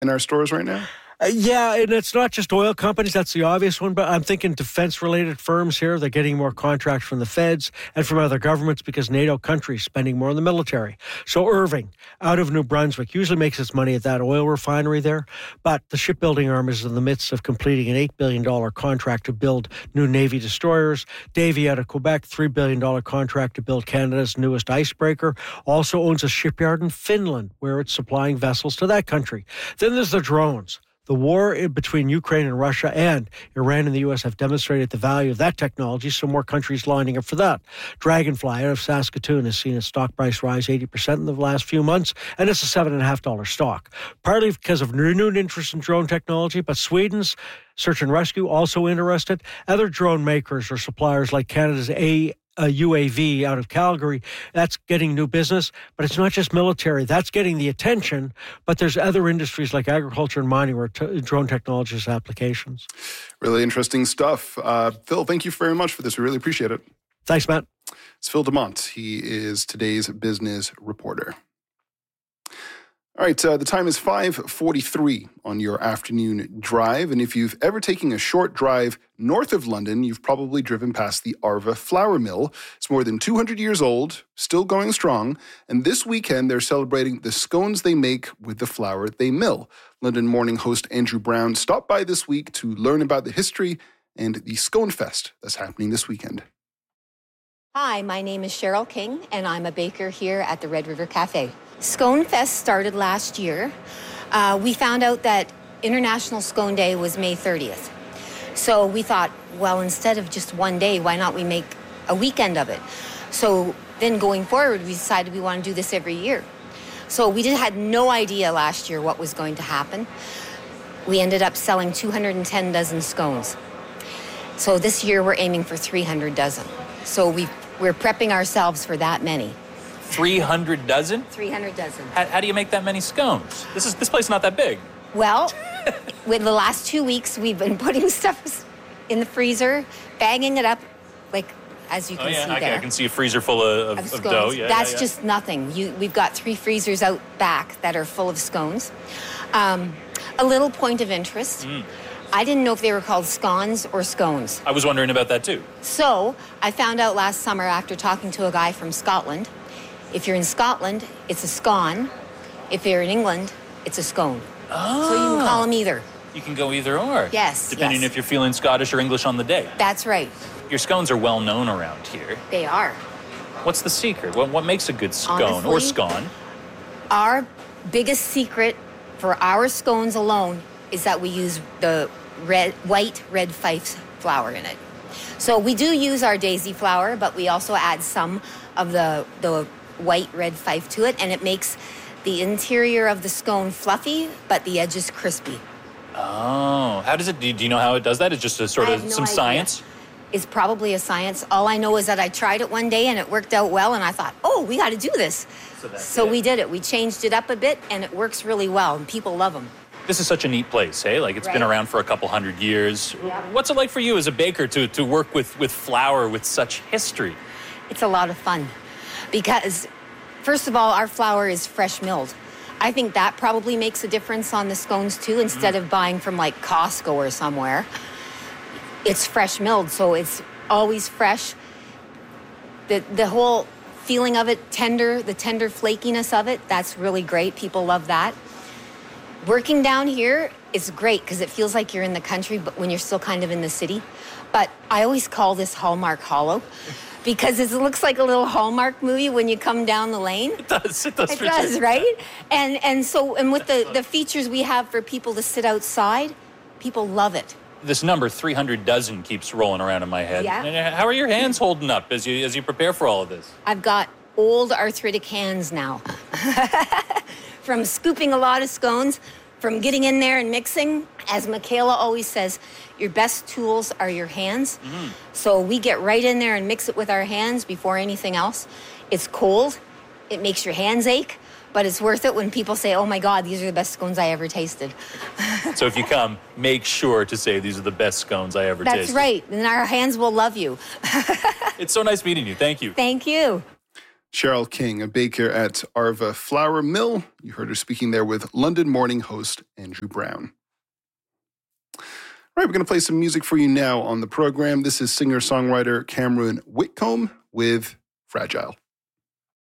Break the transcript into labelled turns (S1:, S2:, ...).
S1: in our stores right now?
S2: Yeah, and it's not just oil companies. That's the obvious one. But I'm thinking defense-related firms here. They're getting more contracts from the feds and from other governments because NATO countries spending more on the military. So Irving, out of New Brunswick, usually makes its money at that oil refinery there. But the shipbuilding arm is in the midst of completing an $8 billion contract to build new Navy destroyers. Davie out of Quebec, $3 billion contract to build Canada's newest icebreaker. Also owns a shipyard in Finland where it's supplying vessels to that country. Then there's the drones. The war between Ukraine and Russia and Iran and the U.S. have demonstrated the value of that technology, so more countries lining up for that. Dragonfly out of Saskatoon has seen its stock price rise 80% in the last few months, and it's a $7.50 stock. Partly because of renewed interest in drone technology, but Sweden's search and rescue also interested. Other drone makers or suppliers like Canada's UAV out of Calgary, that's getting new business, but it's not just military. That's getting the attention, but there's other industries like agriculture and mining where drone technology has applications.
S1: Really interesting stuff. Phil, thank you very much for this. We really appreciate it.
S2: Thanks, Matt.
S1: It's Phil Demont. He is today's business reporter. All right, the time is 5:43 on your afternoon drive, and if you've ever taken a short drive north of London, you've probably driven past the Arva Flour Mill. It's more than 200 years old, still going strong, and this weekend they're celebrating the scones they make with the flour they mill. London Morning host Andrew Brown stopped by this week to learn about the history and the Scone Fest that's happening this weekend.
S3: Hi, my name is Cheryl King, and I'm a baker here at the Red River Cafe. Scone Fest started last year. We found out that International Scone Day was May 30th. So we thought, well, instead of just one day, why not we make a weekend of it? So then going forward, we decided we want to do this every year. So we had no idea last year what was going to happen. We ended up selling 210 dozen scones. So this year we're aiming for 300 dozen. So we're prepping ourselves for that many.
S4: 300 dozen?
S3: 300 dozen.
S4: How do you make that many scones? This place is not that big.
S3: Well, with the last 2 weeks, we've been putting stuff in the freezer, bagging it up, like as you can see there.
S4: I can see a freezer full of dough. Yeah,
S3: That's just nothing. We've got 3 freezers out back that are full of scones. A little point of interest. I didn't know if they were called scones or scones.
S4: I was wondering about that too.
S3: So I found out last summer after talking to a guy from Scotland. If you're in Scotland, it's a scone. If you're in England, it's a scone.
S4: Oh.
S3: So you can call them either.
S4: You can go either or.
S3: Yes.
S4: Depending if you're feeling Scottish or English on the day.
S3: That's right.
S4: Your scones are well known around here.
S3: They are.
S4: Which the secret? What makes a good scone?
S3: Honestly,
S4: or scone?
S3: Our biggest secret for our scones alone is that we use the white red fife flour in it. So we do use our daisy flour, but we also add some of the white red fife to it, and it makes the interior of the scone fluffy, but the edges crispy.
S4: Oh, how does it? Do you know how it does that? It's just a sort of some science.
S3: It's probably a science. All I know is that I tried it one day and it worked out well, and I thought, oh, we got to do this. So we did it. We changed it up a bit, and it works really well, and people love them.
S4: This is such a neat place, hey? Like, it's been around for a couple hundred years. Yeah. What's it like for you as a baker to work with flour with such history?
S3: It's a lot of fun because, first of all, our flour is fresh milled. I think that probably makes a difference on the scones, too, instead of buying from, like, Costco or somewhere. It's fresh milled, so it's always fresh. The whole feeling of it, the tender flakiness of it, that's really great. People love that. Working down here is great because it feels like you're in the country, but when you're still kind of in the city. But I always call this Hallmark Hollow because it looks like a little Hallmark movie when you come down the lane.
S4: It does. It does,
S3: right? And with the features we have for people to sit outside, people love it.
S4: This number 300 dozen keeps rolling around in my head.
S3: Yeah.
S4: And how are your hands holding up as you prepare for all of this?
S3: I've got old arthritic hands now. From scooping a lot of scones, from getting in there and mixing. As Michaela always says, your best tools are your hands. Mm-hmm. So we get right in there and mix it with our hands before anything else. It's cold. It makes your hands ache, but it's worth it when people say, oh my God, these are the best scones I ever tasted.
S4: So if you come, make sure to say these are the best scones I ever tasted.
S3: That's right. And our hands will love you.
S4: It's so nice meeting you. Thank you.
S3: Thank you.
S1: Cheryl King, a baker at Arva Flour Mill. You heard her speaking there with London Morning host Andrew Brown. All right, we're going to play some music for you now on the program. This is singer-songwriter Cameron Whitcomb with Fragile.